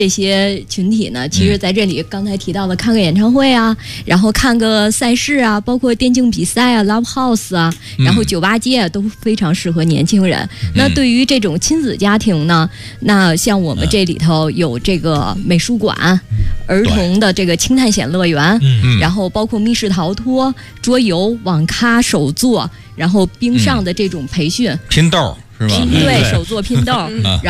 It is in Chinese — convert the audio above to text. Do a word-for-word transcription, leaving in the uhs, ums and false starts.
这些群体呢，其实在这里刚才提到的看个演唱会啊，然后看个赛事啊，包括电竞比赛啊 ，Live House 啊，然后酒吧街啊，都非常适合年轻人。那对于这种亲子家庭呢，那像我们这里头有这个美术馆、儿童的这个轻探险乐园，然后包括密室逃脱、桌游、网咖、手作，然后冰上的这种培训， 拼豆是吧？ 对，手作拼豆。